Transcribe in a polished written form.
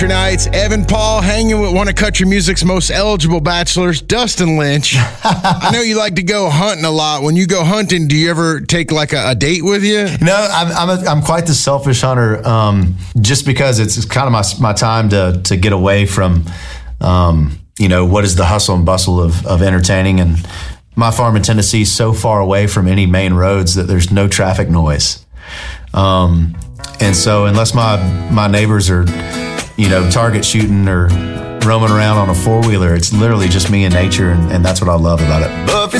Nights, Evan Paul hanging with one of country music's most eligible bachelors, Dustin Lynch. I know you like to go hunting a lot. When you go hunting, do you ever take like a date with you? No, I'm quite the selfish hunter. Just because it's kind of my time to get away from, what is the hustle and bustle of entertaining. And my farm in Tennessee is so far away from any main roads that there's no traffic noise. And so unless my neighbors are target shooting or roaming around on a four-wheeler, it's literally just me and nature, and that's what I love about it.